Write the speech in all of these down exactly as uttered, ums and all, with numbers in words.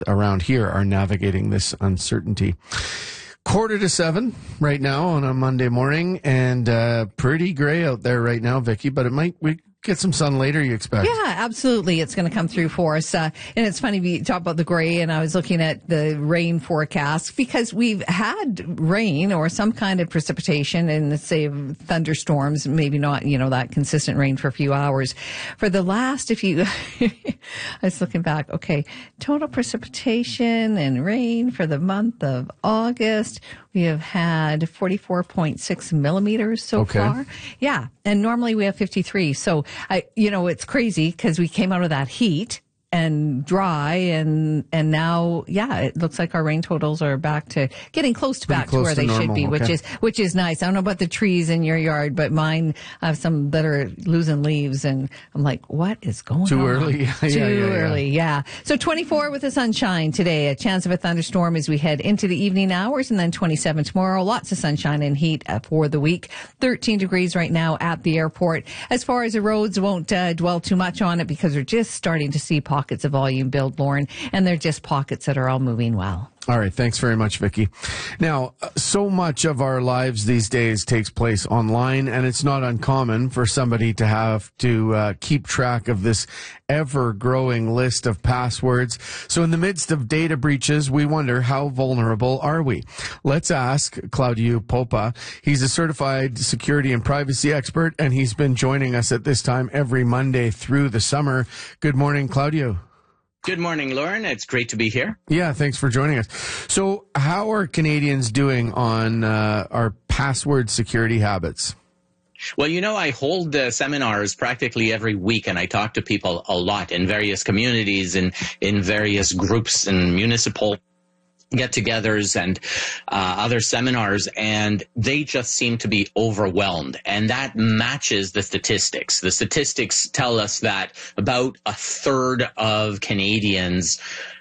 around here are navigating this uncertainty. Quarter to seven right now on a Monday morning, and uh, pretty gray out there right now, Vicky, but it might we get some sun later, you expect? Yeah, absolutely. It's going to come through for us. Uh, and it's funny, we talk about the gray, and I was looking at the rain forecast because we've had rain or some kind of precipitation and, say, thunderstorms, maybe not, you know, that consistent rain for a few hours. For the last, if you, I was looking back, okay, total precipitation and rain for the month of August, we have had forty-four point six millimeters so okay. far. Yeah. And normally we have fifty-three. So, I, you know, it's crazy because we came out of that heat and dry, and and now, yeah, it looks like our rain totals are back to getting close to Pretty back close to where to they normal, should be, okay. which is which is nice. I don't know about the trees in your yard, but mine have some that are losing leaves, and I'm like, what is going Too on? early? Yeah, Too yeah, yeah, early, yeah. So twenty-four with the sunshine today, a chance of a thunderstorm as we head into the evening hours, and then twenty-seven tomorrow. Lots of sunshine and heat uh, for the week. thirteen degrees right now at the airport. As far as the roads, won't uh, dwell too much on it because we're just starting to see pockets of volume build, Lauren, and they're just pockets that are all moving well. All right. Thanks very much, Vicky. Now, so much of our lives these days takes place online, and it's not uncommon for somebody to have to uh, keep track of this ever-growing list of passwords. So in the midst of data breaches, we wonder, how vulnerable are we? Let's ask Claudiu Popa. He's a certified security and privacy expert, and he's been joining us at this time every Monday through the summer. Good morning, Claudiu. Good morning, Lauren. It's great to be here. Yeah, thanks for joining us. So how are Canadians doing on uh, our password security habits? Well, you know, I hold uh, seminars practically every week, and I talk to people a lot in various communities and in various groups and municipal get-togethers and uh, other seminars, and they just seem to be overwhelmed. And that matches the statistics. The statistics tell us that about a third of Canadians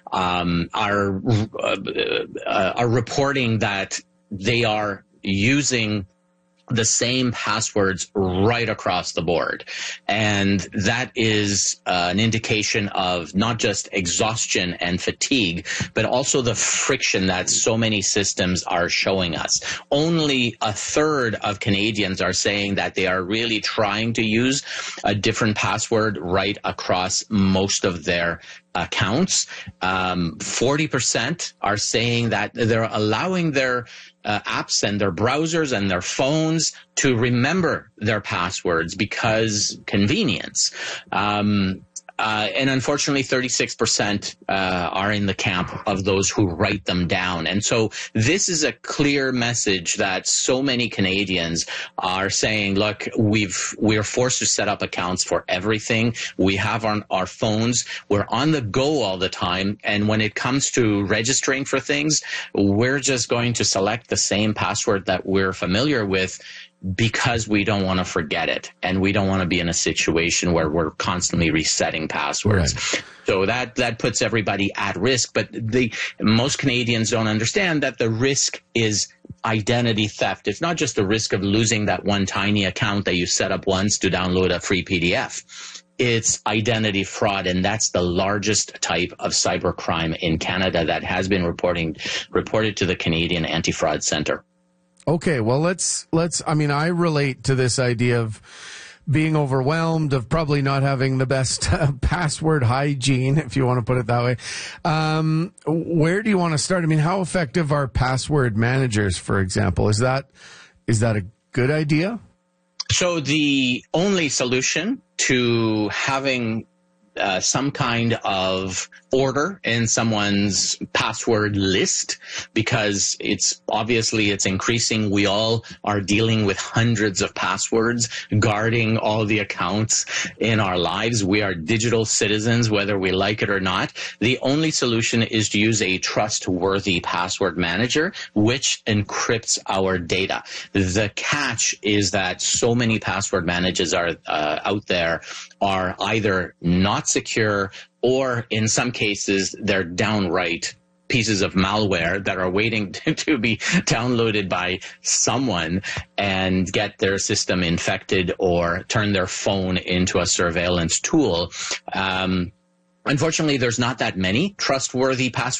um, are uh, uh, are reporting that they are using the same passwords right across the board. And that is uh, an indication of not just exhaustion and fatigue, but also the friction that so many systems are showing us. Only a third of Canadians are saying that they are really trying to use a different password right across most of their accounts. Um, forty percent are saying that they're allowing their uh, apps and their browsers and their phones to remember their passwords because convenience. Um, Uh, and unfortunately, thirty-six percent uh, are in the camp of those who write them down. And so this is a clear message that so many Canadians are saying, look, we've, we're forced to set up accounts for everything. We have on our phones. We're on the go all the time. And when it comes to registering for things, we're just going to select the same password that we're familiar with, because we don't want to forget it, and we don't want to be in a situation where we're constantly resetting passwords. Right. So that that puts everybody at risk. But the most Canadians don't understand that the risk is identity theft. It's not just the risk of losing that one tiny account that you set up once to download a free P D F. It's identity fraud, and that's the largest type of cybercrime in Canada that has been reporting reported to the Canadian Anti-Fraud Centre. Okay, well, let's, let's, I mean, I relate to this idea of being overwhelmed, of probably not having the best uh, password hygiene, if you want to put it that way. Um, where do you want to start? I mean, how effective are password managers, for example? Is that, is that a good idea? So the only solution to having Uh, some kind of order in someone's password list, because it's obviously it's increasing. We all are dealing with hundreds of passwords, guarding all the accounts in our lives. We are digital citizens, whether we like it or not. The only solution is to use a trustworthy password manager, which encrypts our data. The catch is that so many password managers are uh, out there are either not secure, or in some cases, they're downright pieces of malware that are waiting to, to be downloaded by someone and get their system infected or turn their phone into a surveillance tool. Um, Unfortunately, there's not that many trustworthy past